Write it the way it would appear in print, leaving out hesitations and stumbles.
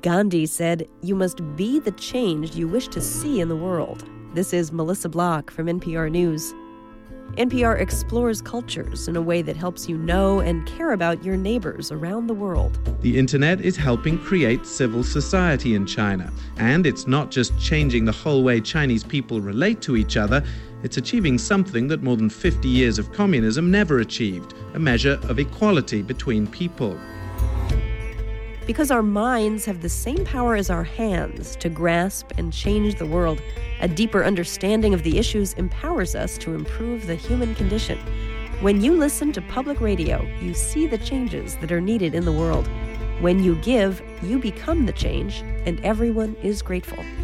Gandhi said, "You must be the change you wish to see in the world." This is Melissa Block from NPR News. NPR explores cultures in a way that helps you know and care about your neighbors around the world. The internet is helping create civil society in China. And it's not just changing the whole way Chinese people relate to each other, it's achieving something that more than 50 years of communism never achieved, a measure of equality between people. Because our minds have the same power as our hands to grasp and change the world, a deeper understanding of the issues empowers us to improve the human condition. When you listen to public radio, you see the changes that are needed in the world. When you give, you become the change, and everyone is grateful.